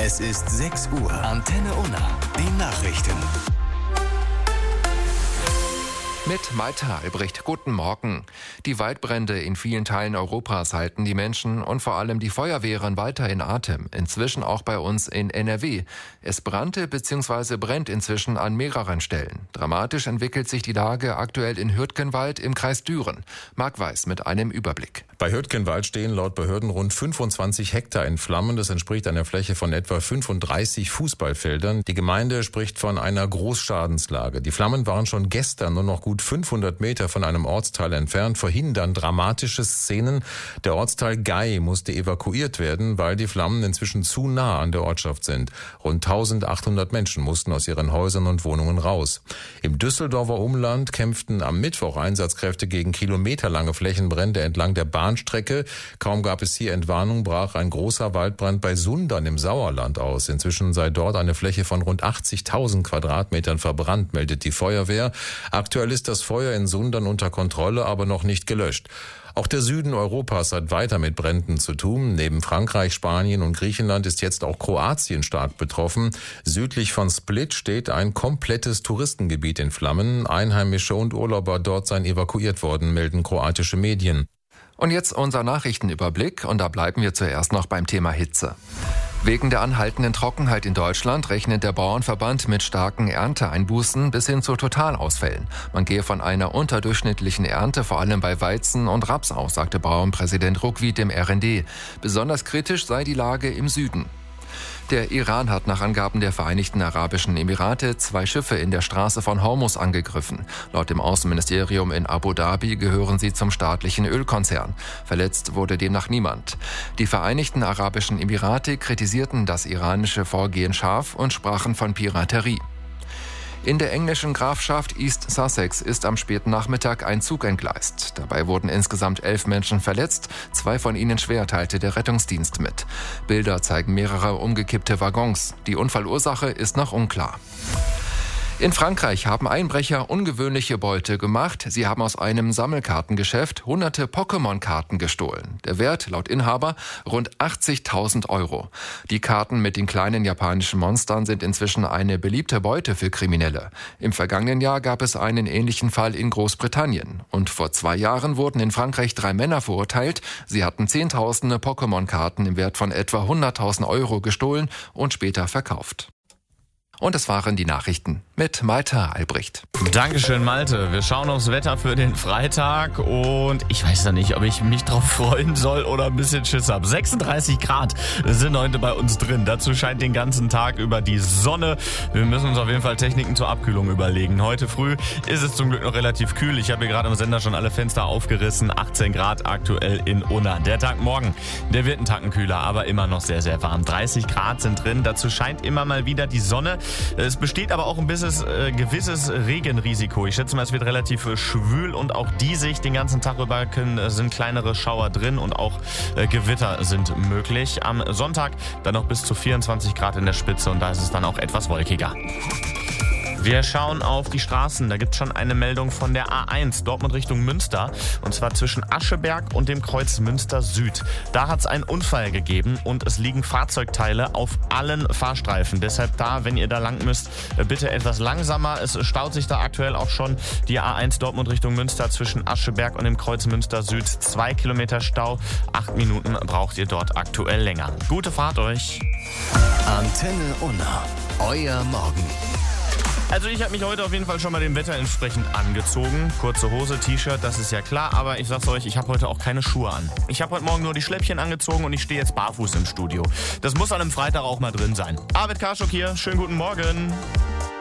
Es ist 6 Uhr. Antenne Unna. Die Nachrichten. Mit Maita Albrecht, guten Morgen. Die Waldbrände in vielen Teilen Europas halten die Menschen und vor allem die Feuerwehren weiter in Atem. Inzwischen auch bei uns in NRW. Es brannte bzw. brennt inzwischen an mehreren Stellen. Dramatisch entwickelt sich die Lage aktuell in Hürtgenwald im Kreis Düren. Marc Weiß mit einem Überblick. Bei Hürtgenwald stehen laut Behörden rund 25 Hektar in Flammen. Das entspricht einer Fläche von etwa 35 Fußballfeldern. Die Gemeinde spricht von einer Großschadenslage. Die Flammen waren schon gestern nur noch gut 500 Meter von einem Ortsteil entfernt, verhindern dramatische Szenen. Der Ortsteil Gei musste evakuiert werden, weil die Flammen inzwischen zu nah an der Ortschaft sind. Rund 1800 Menschen mussten aus ihren Häusern und Wohnungen raus. Im Düsseldorfer Umland kämpften am Mittwoch Einsatzkräfte gegen kilometerlange Flächenbrände entlang der Bahnstrecke. Kaum gab es hier Entwarnung, brach ein großer Waldbrand bei Sundern im Sauerland aus. Inzwischen sei dort eine Fläche von rund 80.000 Quadratmetern verbrannt, meldet die Feuerwehr. Aktuell ist das Feuer in Sundern unter Kontrolle, aber noch nicht gelöscht. Auch der Süden Europas hat weiter mit Bränden zu tun. Neben Frankreich, Spanien und Griechenland ist jetzt auch Kroatien stark betroffen. Südlich von Split steht ein komplettes Touristengebiet in Flammen. Einheimische und Urlauber dort seien evakuiert worden, melden kroatische Medien. Und jetzt unser Nachrichtenüberblick und da bleiben wir zuerst noch beim Thema Hitze. Wegen der anhaltenden Trockenheit in Deutschland rechnet der Bauernverband mit starken Ernteeinbußen bis hin zu Totalausfällen. Man gehe von einer unterdurchschnittlichen Ernte vor allem bei Weizen und Raps aus, sagte Bauernpräsident Ruckwied dem RND. Besonders kritisch sei die Lage im Süden. Der Iran hat nach Angaben der Vereinigten Arabischen Emirate 2 Schiffe in der Straße von Hormuz angegriffen. Laut dem Außenministerium in Abu Dhabi gehören sie zum staatlichen Ölkonzern. Verletzt wurde demnach niemand. Die Vereinigten Arabischen Emirate kritisierten das iranische Vorgehen scharf und sprachen von Piraterie. In der englischen Grafschaft East Sussex ist am späten Nachmittag ein Zug entgleist. Dabei wurden insgesamt 11 Menschen verletzt, 2 von ihnen schwer, teilte der Rettungsdienst mit. Bilder zeigen mehrere umgekippte Waggons. Die Unfallursache ist noch unklar. In Frankreich haben Einbrecher ungewöhnliche Beute gemacht. Sie haben aus einem Sammelkartengeschäft hunderte Pokémon-Karten gestohlen. Der Wert laut Inhaber rund 80.000 €. Die Karten mit den kleinen japanischen Monstern sind inzwischen eine beliebte Beute für Kriminelle. Im vergangenen Jahr gab es einen ähnlichen Fall in Großbritannien. Und vor 2 Jahren wurden in Frankreich 3 Männer verurteilt. Sie hatten Zehntausende Pokémon-Karten im Wert von etwa 100.000 € gestohlen und später verkauft. Und das waren die Nachrichten mit Maita Albrecht. Dankeschön, Malte. Wir schauen aufs Wetter für den Freitag und ich weiß ja nicht, ob ich mich drauf freuen soll oder ein bisschen Schiss habe. 36 Grad sind heute bei uns drin. Dazu scheint den ganzen Tag über die Sonne. Wir müssen uns auf jeden Fall Techniken zur Abkühlung überlegen. Heute früh ist es zum Glück noch relativ kühl. Ich habe hier gerade am Sender schon alle Fenster aufgerissen. 18 Grad aktuell in Unna. Der Tag morgen, der wird ein Tacken kühler, aber immer noch sehr, sehr warm. 30 Grad sind drin. Dazu scheint immer mal wieder die Sonne. Es besteht aber auch ein gewisses Regenrisiko. Ich schätze mal, es wird relativ schwül und auch diesig. Den ganzen Tag über sind kleinere Schauer drin und auch Gewitter sind möglich. Am Sonntag dann noch bis zu 24 Grad in der Spitze und da ist es dann auch etwas wolkiger. Wir schauen auf die Straßen. Da gibt es schon eine Meldung von der A1 Dortmund Richtung Münster. Und zwar zwischen Ascheberg und dem Kreuz Münster Süd. Da hat es einen Unfall gegeben und es liegen Fahrzeugteile auf allen Fahrstreifen. Deshalb da, wenn ihr da lang müsst, bitte etwas langsamer. Es staut sich da aktuell auch schon die A1 Dortmund Richtung Münster zwischen Ascheberg und dem Kreuz Münster Süd. 2 Kilometer Stau. 8 Minuten braucht ihr dort aktuell länger. Gute Fahrt euch. Antenne Unna. Euer Morgen. Also ich habe mich heute auf jeden Fall schon mal dem Wetter entsprechend angezogen. Kurze Hose, T-Shirt, das ist ja klar. Aber ich sag's euch, ich habe heute auch keine Schuhe an. Ich habe heute Morgen nur die Schläppchen angezogen und ich stehe jetzt barfuß im Studio. Das muss an einem Freitag auch mal drin sein. Arvid Karschuk hier, schönen guten Morgen.